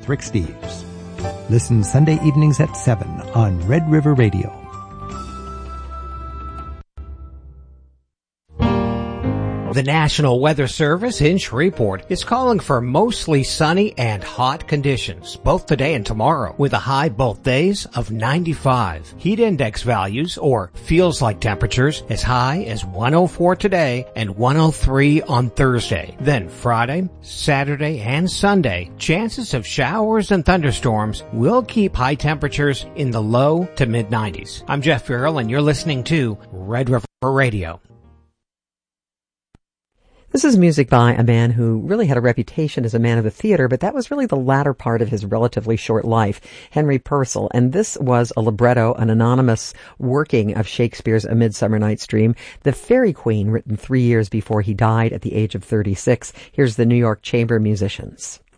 Rick Steves. Listen Sunday evenings at 7 on Red River Radio. The National Weather Service in Shreveport is calling for mostly sunny and hot conditions, both today and tomorrow, with a high both days of 95. Heat index values, or feels like temperatures, as high as 104 today and 103 on Thursday. Then Friday, Saturday, and Sunday, chances of showers and thunderstorms will keep high temperatures in the low to mid-90s. I'm Jeff Farrell, and you're listening to Red River Radio. This is music by a man who really had a reputation as a man of the theater, but that was really the latter part of his relatively short life, Henry Purcell. And this was a libretto, an anonymous working of Shakespeare's A Midsummer Night's Dream, The Fairy Queen, written 3 years before he died at the age of 36. Here's the New York Chamber Musicians.